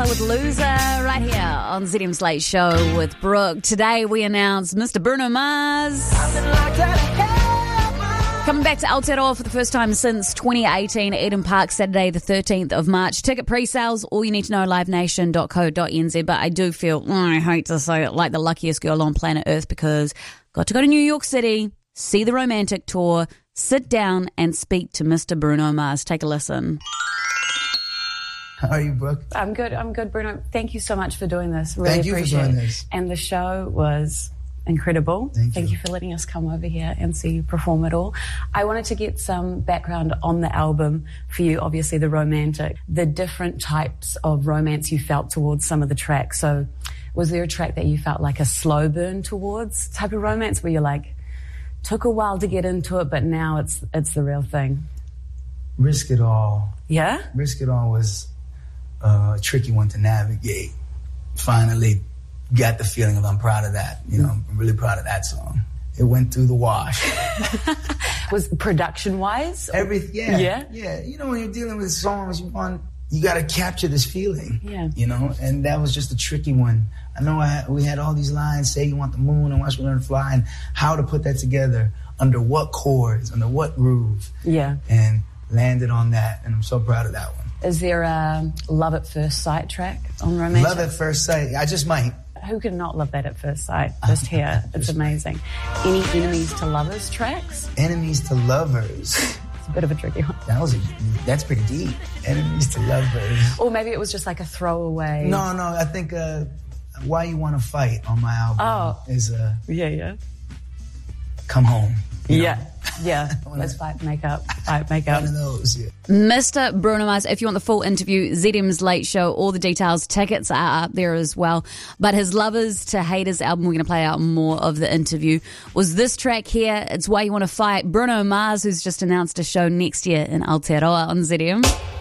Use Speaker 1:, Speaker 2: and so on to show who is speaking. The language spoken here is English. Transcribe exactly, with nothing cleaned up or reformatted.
Speaker 1: with Loser right here on Z D M's Late Show with Brooke. Today we announce Mister Bruno Mars coming back to Aotearoa for the first time since twenty eighteen, Eden Park, Saturday the thirteenth of March. Ticket pre-sales, all you need to know, live nation dot co dot n z. But I do feel, oh, I hate to say it, like the luckiest girl on planet Earth because got to go to New York City, see the Romantic Tour, sit down and speak to Mister Bruno Mars. Take a listen.
Speaker 2: How are you, Brooke?
Speaker 3: I'm good. I'm good, Bruno. Thank you so much for doing this. Really
Speaker 2: Thank you
Speaker 3: appreciate
Speaker 2: for doing
Speaker 3: it.
Speaker 2: this.
Speaker 3: And the show was incredible.
Speaker 2: Thank,
Speaker 3: Thank
Speaker 2: you.
Speaker 3: you for letting us come over here and see you perform it all. I wanted to get some background on the album for you, obviously the romantic, the different types of romance you felt towards some of the tracks. So was there a track that you felt like a slow burn towards type of romance where you're like, took a while to get into it, but now it's it's the real thing?
Speaker 2: Risk It All.
Speaker 3: Yeah?
Speaker 2: Risk It All was uh, a tricky one to navigate. Finally got the feeling of I'm proud of that. You know, I'm really proud of that song. It went through the wash.
Speaker 3: Was production-wise?
Speaker 2: Everything, yeah.
Speaker 3: Yeah?
Speaker 2: Yeah. You know, when you're dealing with songs, you want, you got to capture this feeling.
Speaker 3: Yeah.
Speaker 2: You know, and that was just a tricky one. I know I had, we had all these lines, say you want the moon and watch me learn to fly, and how to put that together, under what chords, under what groove.
Speaker 3: Yeah.
Speaker 2: And landed on that, and I'm so proud of that one.
Speaker 3: Is there a Love at First Sight track on Romantic?
Speaker 2: Love at First Sight. I just might.
Speaker 3: Who can not love that at first sight? Just here. It's amazing. Any Enemies to Lovers tracks?
Speaker 2: Enemies to Lovers.
Speaker 3: It's a bit of a tricky one.
Speaker 2: That was a, that's pretty deep. Enemies to Lovers.
Speaker 3: Or maybe it was just like a throwaway.
Speaker 2: No, no. I think uh, Why You Want to Fight on my album
Speaker 3: oh.
Speaker 2: is uh,
Speaker 3: yeah, yeah.
Speaker 2: Come Home.
Speaker 3: Yeah, know? yeah. Let's fight, make up, fight, make up.
Speaker 2: One of those, yeah.
Speaker 1: Mister Bruno Mars, if you want the full interview, Z D M's Late Show, all the details, tickets are up there as well. But his Lovers to Haters album, we're going to play out more of the interview, was this track here. It's Why You Want to Fight. Bruno Mars, who's just announced a show next year in Aotearoa on Z D M.